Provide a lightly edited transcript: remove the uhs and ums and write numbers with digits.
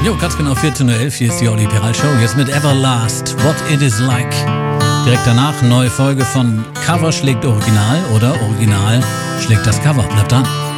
Jo, ganz genau 14.11 Uhr, hier ist die Olli Peral Show. Jetzt mit Everlast, What It Is Like. Direkt danach neue Folge von Cover schlägt Original oder Original schlägt das Cover. Bleibt dran.